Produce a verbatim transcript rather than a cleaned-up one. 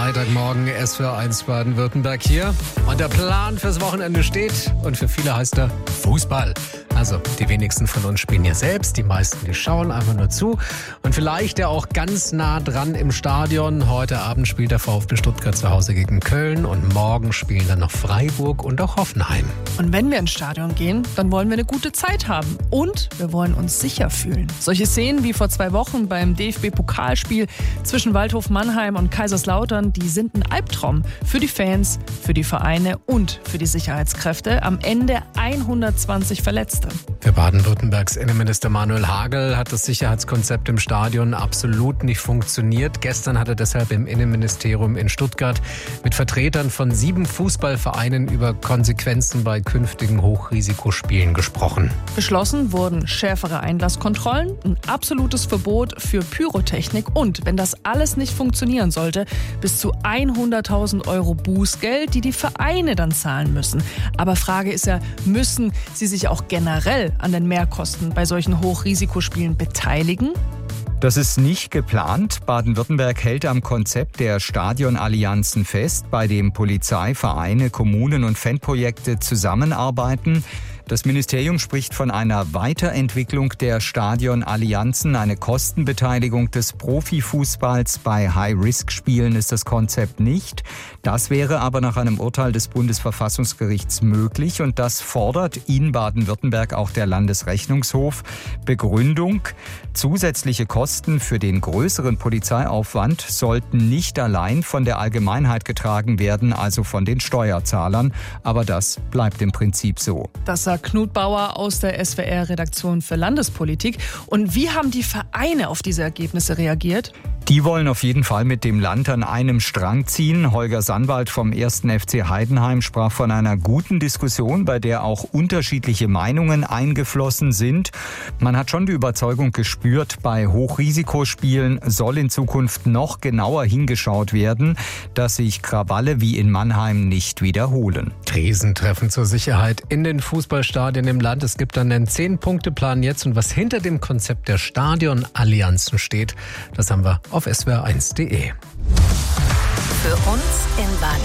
Freitagmorgen S W R eins Baden-Württemberg hier. Und der Plan fürs Wochenende steht. Und für viele heißt er Fußball. Also die wenigsten von uns spielen ja selbst. Die meisten, die schauen einfach nur zu. Und vielleicht ja auch ganz nah dran im Stadion. Heute Abend spielt der VfB Stuttgart zu Hause gegen Köln. Und morgen spielen dann noch Freiburg und auch Hoffenheim. Und wenn wir ins Stadion gehen, dann wollen wir eine gute Zeit haben. Und wir wollen uns sicher fühlen. Solche Szenen wie vor zwei Wochen beim D F B-Pokalspiel zwischen Waldhof Mannheim und Kaiserslautern, die sind ein Albtraum für die Fans, für die Vereine und für die Sicherheitskräfte. Am Ende hundertzwanzig Verletzte. Für Baden-Württembergs Innenminister Manuel Hagel hat das Sicherheitskonzept im Stadion absolut nicht funktioniert. Gestern hat er deshalb im Innenministerium in Stuttgart mit Vertretern von sieben Fußballvereinen über Konsequenzen bei künftigen Hochrisikospielen gesprochen. Beschlossen wurden schärfere Einlasskontrollen, ein absolutes Verbot für Pyrotechnik und, wenn das alles nicht funktionieren sollte, bis zu hunderttausend Euro Bußgeld, die die Vereine dann zahlen müssen. Aber Frage ist ja, müssen sie sich auch generell an den Mehrkosten bei solchen Hochrisikospielen beteiligen? Das ist nicht geplant. Baden-Württemberg hält am Konzept der Stadionallianzen fest, bei dem Polizei, Vereine, Kommunen und Fanprojekte zusammenarbeiten. Das Ministerium spricht von einer Weiterentwicklung der Stadionallianzen. Eine Kostenbeteiligung des Profifußballs bei High-Risk-Spielen ist das Konzept nicht. Das wäre aber nach einem Urteil des Bundesverfassungsgerichts möglich und das fordert in Baden-Württemberg auch der Landesrechnungshof. Begründung: Zusätzliche Kosten für den größeren Polizeiaufwand sollten nicht allein von der Allgemeinheit getragen werden, also von den Steuerzahlern. Aber das bleibt im Prinzip so. Das sagt Knut Bauer aus der S W R-Redaktion für Landespolitik. Und wie haben die Vereine auf diese Ergebnisse reagiert? Die wollen auf jeden Fall mit dem Land an einem Strang ziehen. Holger Sandwald vom ersten F C Heidenheim sprach von einer guten Diskussion, bei der auch unterschiedliche Meinungen eingeflossen sind. Man hat schon die Überzeugung gespürt, bei Hochrisikospielen soll in Zukunft noch genauer hingeschaut werden, dass sich Krawalle wie in Mannheim nicht wiederholen. Krisentreffen zur Sicherheit in den Fußballstadien im Land. Es gibt dann einen zehn-Punkte-Plan jetzt. Und was hinter dem Konzept der Stadionallianzen steht, das haben wir auf S W R eins punkt de. Für uns in Baden